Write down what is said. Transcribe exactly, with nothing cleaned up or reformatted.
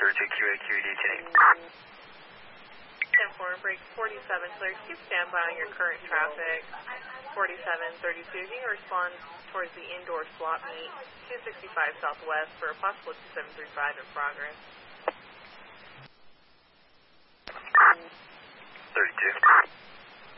thirty-two Q A Q E D ten. ten four, break forty-seven, clear. Keep standby on your current traffic. forty-seven thirty-two, can you respond towards the indoor swap meet, two sixty-five Southwest for a possible two seven three five in progress. thirty-two.